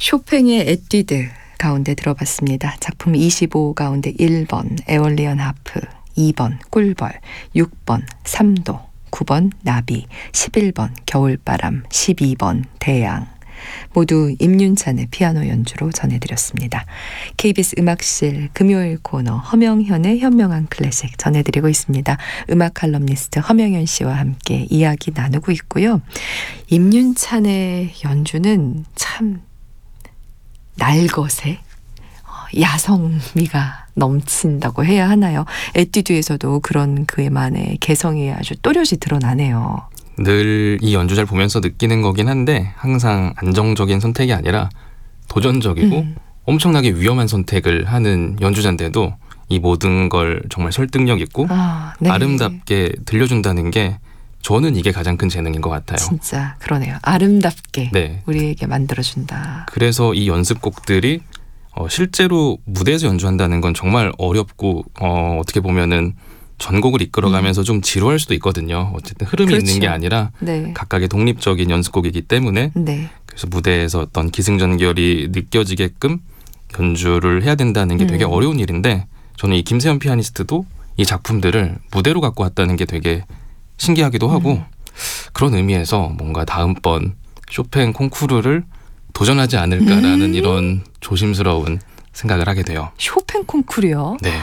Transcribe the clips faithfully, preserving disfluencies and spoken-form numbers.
쇼팽의 에뛰드 가운데 들어봤습니다. 작품 이십오 가운데 일 번 에올리언 하프, 이 번 꿀벌, 육 번 삼도, 구 번 나비, 십일 번 겨울바람, 십이 번 대양. 모두 임윤찬의 피아노 연주로 전해드렸습니다. 케이비에스 음악실 금요일 코너 허명현의 현명한 클래식 전해드리고 있습니다. 음악 칼럼니스트 허명현 씨와 함께 이야기 나누고 있고요. 임윤찬의 연주는 참 날것에 야성미가 넘친다고 해야 하나요? 에뛰드에서도 그런 그만의 개성이 아주 또렷이 드러나네요. 늘 이 연주자를 보면서 느끼는 거긴 한데 항상 안정적인 선택이 아니라 도전적이고 음. 엄청나게 위험한 선택을 하는 연주자인데도 이 모든 걸 정말 설득력 있고 아, 네. 아름답게 들려준다는 게 저는 이게 가장 큰 재능인 것 같아요. 진짜 그러네요. 아름답게 네. 우리에게 만들어준다. 그래서 이 연습곡들이 어, 실제로 무대에서 연주한다는 건 정말 어렵고 어, 어떻게 보면은 전곡을 이끌어가면서 음. 좀 지루할 수도 있거든요. 어쨌든 흐름이 그렇죠. 있는 게 아니라 네. 각각의 독립적인 연습곡이기 때문에 네. 그래서 무대에서 어떤 기승전결이 느껴지게끔 연주를 해야 된다는 게 되게 음. 어려운 일인데 저는 이 김세현 피아니스트도 이 작품들을 무대로 갖고 왔다는 게 되게 신기하기도 하고 음. 그런 의미에서 뭔가 다음번 쇼팽 콩쿠르를 도전하지 않을까라는 음. 이런 조심스러운 생각을 하게 돼요. 쇼팽 콩쿠르요? 네.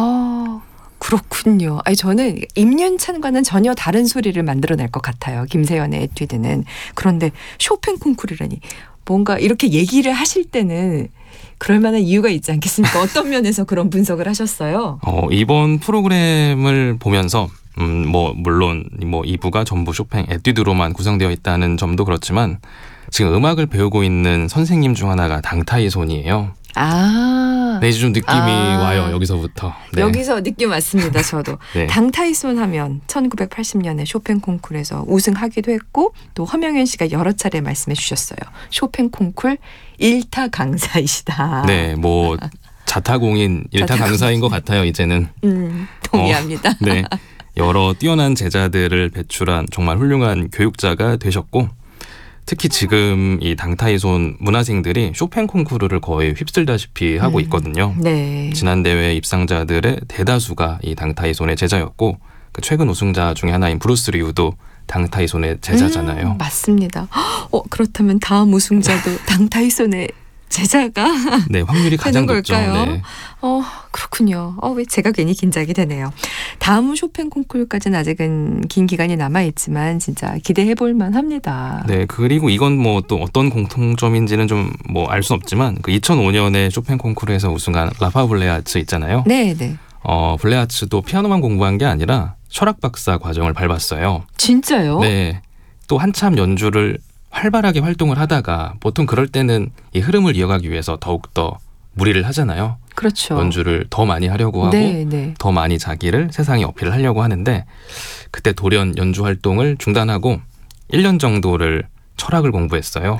아 그렇군요. 아니 저는 임윤찬과는 전혀 다른 소리를 만들어낼 것 같아요. 김세현의 에뛰드는. 그런데 쇼팽 콩쿠르라니 뭔가 이렇게 얘기를 하실 때는 그럴 만한 이유가 있지 않겠습니까? 어떤 면에서 그런 분석을 하셨어요? 어, 이번 프로그램을 보면서 음, 뭐 물론 뭐 이 부가 전부 쇼팽 에뛰드로만 구성되어 있다는 점도 그렇지만 지금 음악을 배우고 있는 선생님 중 하나가 당타이손이에요. 아, 네, 이제 좀 느낌이 아. 와요. 여기서부터. 네. 여기서 느낌 왔습니다. 저도. 네. 당타이손 하면 천구백팔십 년에 쇼팽 콩쿠르에서 우승하기도 했고 또 허명현 씨가 여러 차례 말씀해 주셨어요. 쇼팽 콩쿠르 일타 강사이시다. 네, 뭐 자타공인 일타 강사인 것 같아요. 이제는. 음, 동의합니다. 어, 네, 여러 뛰어난 제자들을 배출한 정말 훌륭한 교육자가 되셨고 특히 지금 이 당타이손 문화생들이 쇼팽 콩쿠르를 거의 휩쓸다시피 하고 있거든요. 음, 네. 지난 대회 입상자들의 대다수가 이 당타이손의 제자였고 그 최근 우승자 중에 하나인 브루스 리우도 당타이손의 제자잖아요. 음, 맞습니다. 어, 그렇다면 다음 우승자도 당타이손의 제자가 네, 확률이 가장 높죠. 네. 어, 그렇군요. 어, 왜 제가 괜히 긴장이 되네요. 다음 쇼팽 콩쿠르까지는 아직은 긴 기간이 남아있지만 진짜 기대해볼 만합니다. 네, 그리고 이건 뭐 또 어떤 공통점인지는 좀 뭐 알 수 없지만 그 이천오 년에 쇼팽 콩쿠르에서 우승한 라파 블레아츠 있잖아요. 네, 네. 어, 블레아츠도 피아노만 공부한 게 아니라 철학 박사 과정을 밟았어요. 진짜요? 네. 또 한참 연주를 활발하게 활동을 하다가 보통 그럴 때는 이 흐름을 이어가기 위해서 더욱더 무리를 하잖아요. 그렇죠. 연주를 더 많이 하려고 하고 네, 네. 더 많이 자기를 세상에 어필을 하려고 하는데 그때 돌연 연주 활동을 중단하고 일 년 정도를 철학을 공부했어요.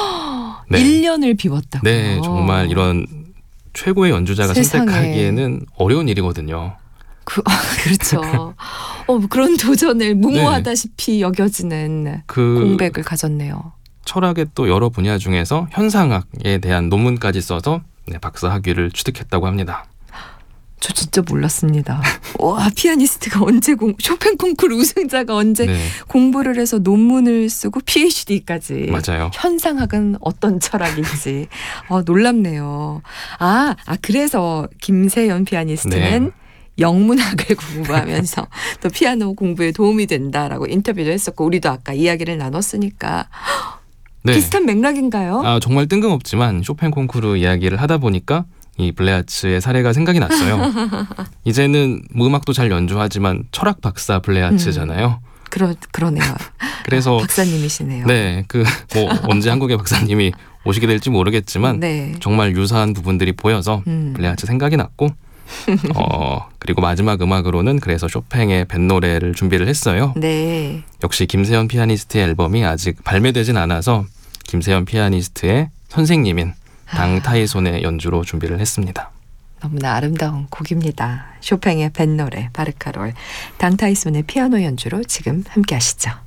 네. 일 년을 비웠다고요? 네. 정말 이런 최고의 연주자가 세상에. 선택하기에는 어려운 일이거든요. 그, 그렇죠. 어, 그런 도전을 무모하다시피 네. 여겨지는 그 공백을 가졌네요. 철학의 또 여러 분야 중에서 현상학에 대한 논문까지 써서 네, 박사 학위를 취득했다고 합니다. 저 진짜 몰랐습니다. 와, 피아니스트가 언제 공, 쇼팽 콩쿠르 우승자가 언제 네. 공부를 해서 논문을 쓰고 피에이치디까지. 맞아요. 현상학은 어떤 철학인지. 어, 놀랍네요. 아, 아, 그래서 김세현 피아니스트는 네. 영문학을 공부하면서 또 피아노 공부에 도움이 된다라고 인터뷰도 했었고 우리도 아까 이야기를 나눴으니까 네. 비슷한 맥락인가요? 아, 정말 뜬금없지만 쇼팽 콩쿠르 이야기를 하다 보니까 이 블레아츠의 사례가 생각이 났어요. 이제는 뭐 음악도 잘 연주하지만 철학 박사 블레아츠잖아요. 음, 그러, 그러네요. 그래서 박사님이시네요. 네, 그 뭐 언제 한국의 박사님이 오시게 될지 모르겠지만 네. 정말 유사한 부분들이 보여서 음. 블레아츠 생각이 났고 어, 그리고 마지막 음악으로는 그래서 쇼팽의 뱃노래를 준비를 했어요. 네. 역시 김세현 피아니스트의 앨범이 아직 발매되진 않아서 김세현 피아니스트의 선생님인 당타이손의 연주로 준비를 했습니다. 너무나 아름다운 곡입니다. 쇼팽의 뱃노래 바르카롤, 당타이손의 피아노 연주로 지금 함께 하시죠.